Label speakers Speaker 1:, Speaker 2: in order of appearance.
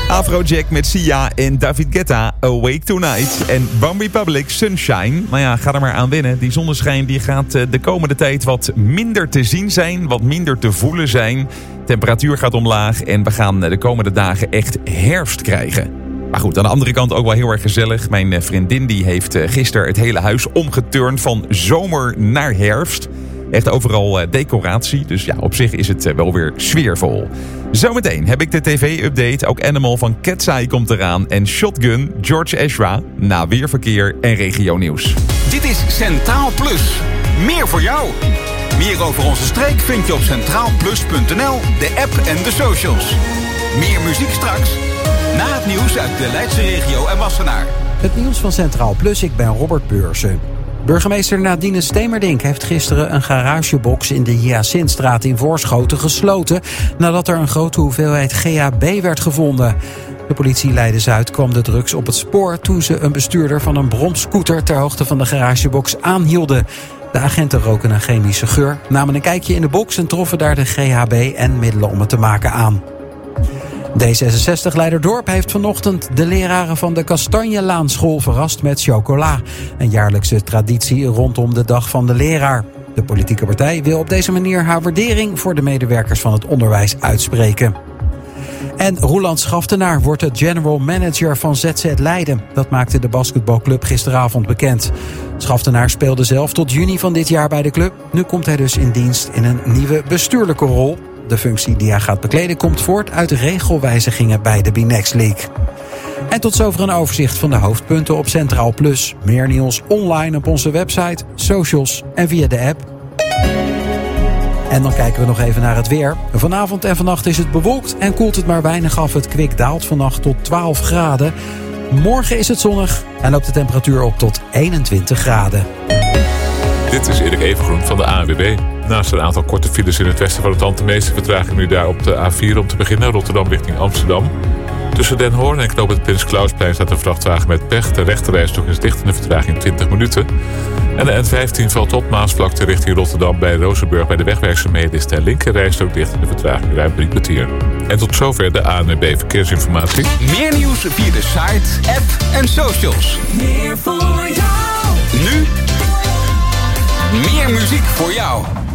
Speaker 1: Afrojack met Sia en David Guetta, Awake Tonight. En OneRepublic, Sunshine. Maar ja, ga er maar aan wennen. Die zonneschijn die gaat de komende tijd wat minder te zien zijn. Wat minder te voelen zijn. Temperatuur gaat omlaag. En we gaan de komende dagen echt herfst krijgen. Maar goed, aan de andere kant ook wel heel erg gezellig. Mijn vriendin die heeft gisteren het hele huis omgeturnd van zomer naar herfst. Echt overal decoratie. Dus ja, op zich is het wel weer sfeervol. Zometeen heb ik de tv-update. Ook Animal van Cat's Eye komt eraan. En Shotgun, George Ezra, na weerverkeer en regionieuws.
Speaker 2: Dit is Centraal Plus. Meer voor jou. Meer over onze streek vind je op centraalplus.nl, de app en de socials. Meer muziek straks. Na het nieuws uit de Leidse regio en Wassenaar.
Speaker 3: Het nieuws van Centraal Plus, ik ben Robert Beursen. Burgemeester Nadine Stemerdink heeft gisteren een garagebox in de Hyacintstraat in Voorschoten gesloten nadat er een grote hoeveelheid GHB werd gevonden. De politie Leiden-Zuid kwam de drugs op het spoor toen ze een bestuurder van een bromscooter ter hoogte van de garagebox aanhielden. De agenten roken een chemische geur, namen een kijkje in de box en troffen daar de GHB en middelen om het te maken aan. D66-leider Dorp heeft vanochtend de leraren van de Kastanjelaanschool verrast met chocola. Een jaarlijkse traditie rondom de Dag van de Leraar. De politieke partij wil op deze manier haar waardering voor de medewerkers van het onderwijs uitspreken. En Roeland Schaftenaar wordt de general manager van ZZ Leiden. Dat maakte de basketbalclub gisteravond bekend. Schaftenaar speelde zelf tot juni van dit jaar bij de club. Nu komt hij dus in dienst in een nieuwe bestuurlijke rol. De functie die hij gaat bekleden komt voort uit regelwijzigingen bij de B-Next League. En tot zover een overzicht van de hoofdpunten op Centraal Plus. Meer nieuws online op onze website, socials en via de app. En dan kijken we nog even naar het weer. Vanavond en vannacht is het bewolkt en koelt het maar weinig af. Het kwik daalt vannacht tot 12 graden. Morgen is het zonnig en loopt de temperatuur op tot 21 graden.
Speaker 4: Dit is Erik Evengroen van de ANWB. Naast een aantal korte files in het westen van het land, de meeste vertraging nu daar op de A4 om te beginnen, Rotterdam richting Amsterdam. Tussen Den Hoorn en knoop het Prins Klausplein staat een vrachtwagen met pech. De rechterrijstrook is dicht in de vertraging 20 minuten. En de N15 valt op Maasvlakte richting Rotterdam bij Rozenburg. Bij de wegwerkzaamheden is de linkerrijstrook dicht in de vertraging ruim 3 kwartier. En tot zover de ANWB Verkeersinformatie.
Speaker 2: Meer nieuws via de site, app en socials.
Speaker 5: Meer voor jou.
Speaker 2: Nu meer muziek voor jou.